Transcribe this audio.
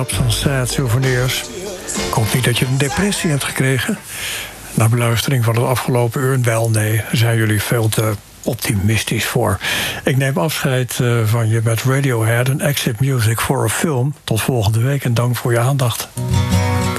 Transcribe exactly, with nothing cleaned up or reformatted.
Op zo'n sad souvenirs. Ik hoop niet dat je een depressie hebt gekregen. Na beluistering van het afgelopen uur, wel nee, daar zijn jullie veel te optimistisch voor. Ik neem afscheid uh, van je met Radiohead en Exit Music for a Film. Tot volgende week en dank voor je aandacht.